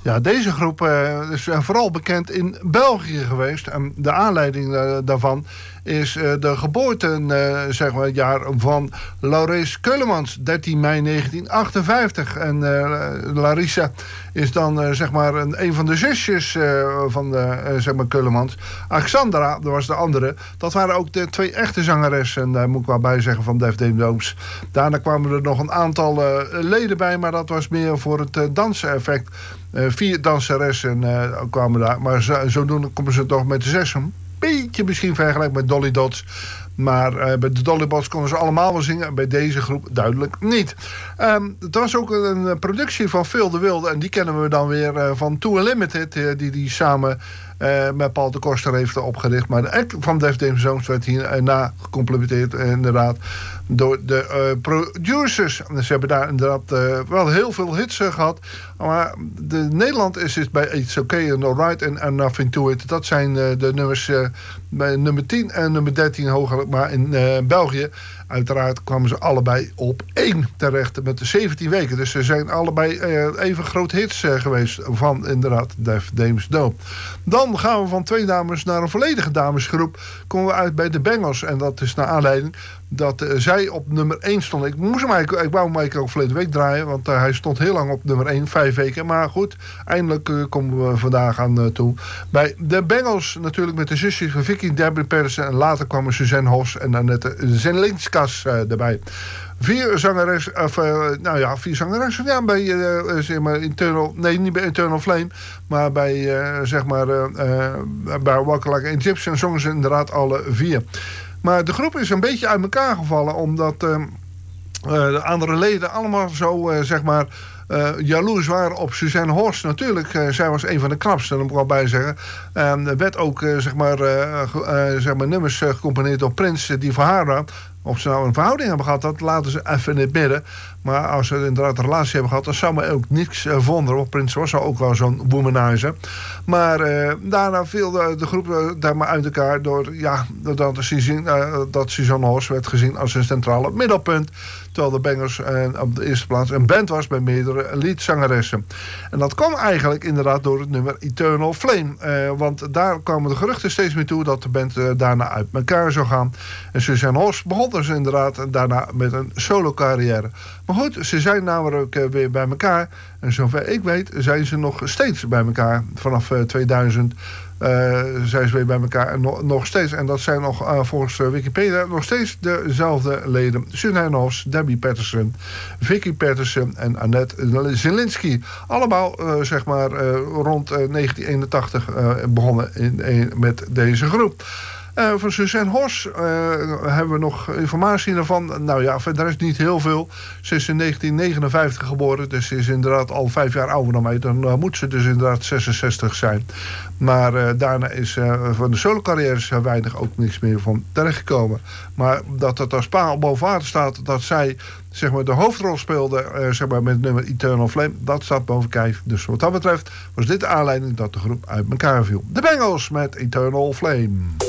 Ja, deze groep is vooral bekend in België geweest. En de aanleiding daarvan is de geboortejaar van Laurens Keulemans, 13 mei 1958. En Larissa is dan een van de zusjes van Keulemans. Alexandra, dat was de andere. Dat waren ook de twee echte zangeressen. En daar moet ik wel bij zeggen van Def Dems. Daarna kwamen er nog een aantal leden bij, maar dat was meer voor het dansen-effect. 4 danseressen kwamen daar. Maar zodoende komen ze toch met de 6. Een beetje misschien vergelijkt met Dolly Dots. Maar bij de Dolly Dots konden ze allemaal wel zingen. Bij deze groep duidelijk niet. Het was ook een productie van Phil de Wilde. En die kennen we dan weer van Too Unlimited. Die samen met Paul de Koster heeft opgericht. Maar de act van Def Dems Zones werd hierna gecomplementeerd inderdaad door de producers. Ze hebben daar inderdaad wel heel veel hits gehad. Maar Nederland is bij It's Okay and Alright en Nothing to It. Dat zijn de nummers bij nummer 10 en nummer 13 hoger. Maar in België uiteraard kwamen ze allebei op 1 terecht met de 17 weken. Dus ze zijn allebei even groot hits geweest van inderdaad Def Dems Dope. Dan gaan we van 2 dames naar een volledige damesgroep. Komen we uit bij de Bengals. En dat is naar aanleiding dat zij op nummer 1 stond. Ik wou hem ook verleden week draaien, want hij stond heel lang op nummer 1, 5 weken. Maar goed, eindelijk komen we vandaag aan toe. Bij de Bengals natuurlijk met de zusjes van Vicky, Debbie Pedersen. En later kwamen Suzanne Hos en Annette Zenlinskas erbij. 4 zangeressen, 4 zangeressen. Ja, bij Internal, nee, niet bij Eternal Flame, maar bij bij Walk Like an Egyptian zongen ze inderdaad alle 4. Maar de groep is een beetje uit elkaar gevallen, omdat de andere leden allemaal zo, jaloers waren op Suzanne Horst. Natuurlijk, zij was een van de knapste, dat moet ik wel bij zeggen. Er werd ook, nummers gecomponeerd door Prince, die voor haar waren. Of ze nou een verhouding hebben gehad, dat laten ze even in het midden. Maar als ze inderdaad een relatie hebben gehad, dan zou me ook niks wonderen. Want Prince was ook wel zo'n womanizer. Maar daarna viel de groep daar maar uit elkaar door dat Suzanne Hos werd gezien als een centrale middelpunt. Terwijl de Bengals op de eerste plaats een band was bij meerdere liedzangeressen. En dat kwam eigenlijk inderdaad door het nummer Eternal Flame. Want daar kwamen de geruchten steeds meer toe dat de band daarna uit elkaar zou gaan. En Suzanne Hos begon dus inderdaad daarna met een solo carrière. Maar goed, ze zijn namelijk weer bij elkaar. En zover ik weet zijn ze nog steeds bij elkaar. Vanaf 2000 zijn ze weer bij elkaar en nog steeds. En dat zijn nog volgens Wikipedia nog steeds dezelfde leden. Suzanne Hos, Debbie Patterson, Vicky Patterson en Annette Zenlinsky. Allemaal rond 1981 begonnen met deze groep. Van Suzanne Hos hebben we nog informatie ervan. Nou ja, verder is niet heel veel. Ze is in 1959 geboren, dus ze is inderdaad al 5 jaar ouder dan mij. Dan moet ze dus inderdaad 66 zijn. Maar daarna is van de solo-carrières weinig ook niks meer van terechtgekomen. Maar dat het als paal boven water staat, dat zij de hoofdrol speelde met het nummer Eternal Flame, dat staat boven kijf. Dus wat dat betreft was dit de aanleiding dat de groep uit elkaar viel. De Bengals met Eternal Flame.